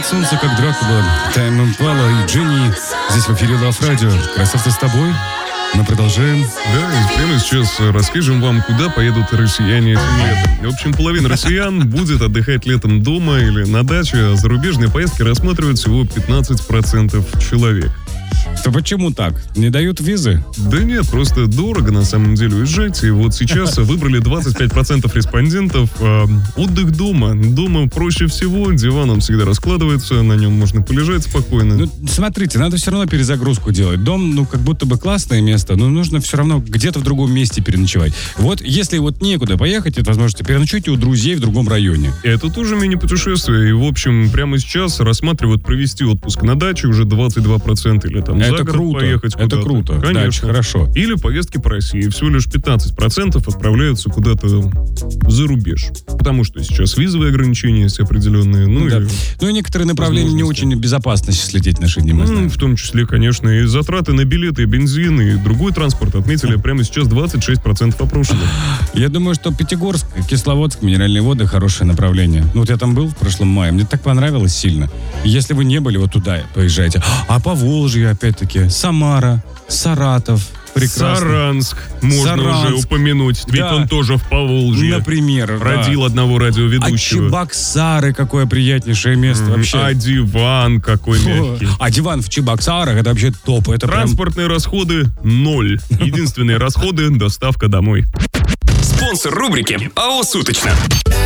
солнца, как Дракула, Тайм Импала и Дженни. Здесь в эфире Love Radio. Красавцы, с тобой. Мы продолжаем. Да, и прямо сейчас расскажем вам, куда поедут россияне этим летом. В общем, половина россиян будет отдыхать летом дома или на даче, а зарубежные поездки рассматривают всего 15% человек. То почему так? Не дают визы? Да нет, просто дорого на самом деле уезжать. И вот сейчас выбрали 25% респондентов. Отдых дома. Дома проще всего, диваном всегда раскладывается, на нем можно полежать спокойно. Ну, смотрите, надо все равно перезагрузку делать. Дом, как будто бы классное место, но нужно все равно где-то в другом месте переночевать. Вот если некуда поехать, это возможно, переночуйте у друзей в другом районе. Это тоже мини-путешествие. И, в общем, прямо сейчас рассматривают провести отпуск на даче уже 22% или там это за год круто. поехать куда-то. Это круто. Конечно. Дача, хорошо. Или поездки по России. Всего лишь 15% отправляются куда-то за рубеж. Потому что сейчас визовые ограничения есть определенные. И некоторые направления не очень безопасно сейчас лететь в наши дни. В том числе, конечно, и затраты на билеты, и бензин, и другой транспорт отметили прямо сейчас 26% опрошенных. Я думаю, что Пятигорск, Кисловодск, Минеральные воды — хорошее направление. Я там был в прошлом мае, мне так понравилось сильно. Если вы не были, вот туда поезжайте. А Поволжье, опять-таки, Самара, Саратов. Прекрасно. Саранск можно уже упомянуть, ведь он тоже в Поволжье. Например, родил одного радиоведущего. А Чебоксары, какое приятнейшее место вообще. А диван какой мягкий. А диван в Чебоксарах — это вообще топ. Это транспортные расходы 0. Единственные расходы — доставка домой. Спонсор рубрики АО «Суточно».